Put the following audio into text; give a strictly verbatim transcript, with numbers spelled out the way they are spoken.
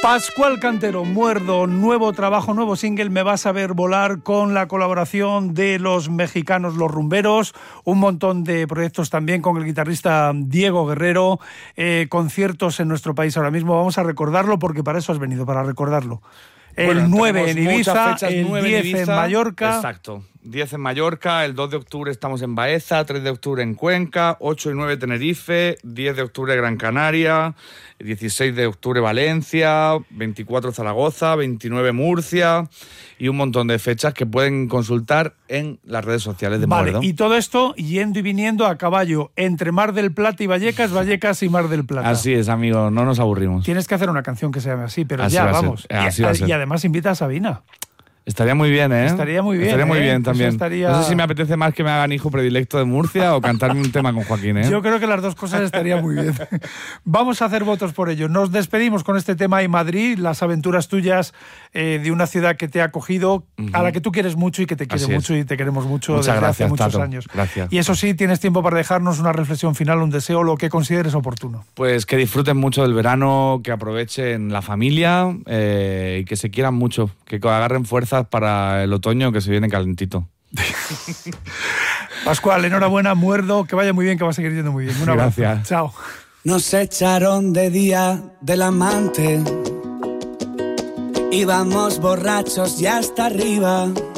Pascual Cantero, Muerdo, nuevo trabajo, nuevo single, Me vas a ver volar, con la colaboración de los mexicanos Los Rumberos, un montón de proyectos también con el guitarrista Diego Guerrero, eh, conciertos en nuestro país ahora mismo. Vamos a recordarlo porque para eso has venido, para recordarlo. El bueno, nueve en Ibiza, fechas, el diez en, Ibiza, en Mallorca. Exacto, diez en Mallorca, el dos de octubre estamos en Baeza, tres de octubre en Cuenca, ocho y nueve Tenerife, diez de octubre Gran Canaria, dieciséis de octubre Valencia, veinticuatro Zaragoza, veintinueve Murcia y un montón de fechas que pueden consultar en las redes sociales de Vale, Muerdo. Y todo esto yendo y viniendo a caballo entre Mar del Plata y Vallecas, Vallecas y Mar del Plata. Así es, amigo, no nos aburrimos. Tienes que hacer una canción que se llame así, pero así ya, vamos. Así y, y además invita a Sabina. Estaría muy bien, ¿eh? Estaría muy bien. Estaría muy ¿eh? bien también. Estaría... No sé si me apetece más que me hagan hijo predilecto de Murcia o cantarme un tema con Joaquín, ¿eh? Yo creo que las dos cosas estarían muy bien. Vamos a hacer votos por ello. Nos despedimos con este tema y Madrid, las aventuras tuyas eh, de una ciudad que te ha acogido, uh-huh. a la que tú quieres mucho y que te quiere Así mucho es. y te queremos mucho Muchas desde gracias, hace muchos Tato. años. Gracias. Y eso sí, tienes tiempo para dejarnos una reflexión final, un deseo, lo que consideres oportuno. Pues que disfruten mucho del verano, que aprovechen la familia eh, y que se quieran mucho, que agarren fuerzas para el otoño que se viene calentito. Pascual, enhorabuena, Muerdo, que vaya muy bien, que va a seguir yendo muy bien. Un abrazo. Gracias. Chao. Nos echaron de día del amante, íbamos borrachos y hasta arriba.